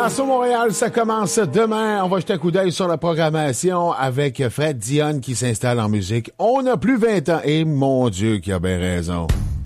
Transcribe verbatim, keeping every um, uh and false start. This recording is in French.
Passo Montréal, ça commence demain. On va jeter un coup d'œil sur la programmation avec Fred Dionne qui s'installe en musique. On n'a plus vingt ans et mon Dieu qui a bien raison.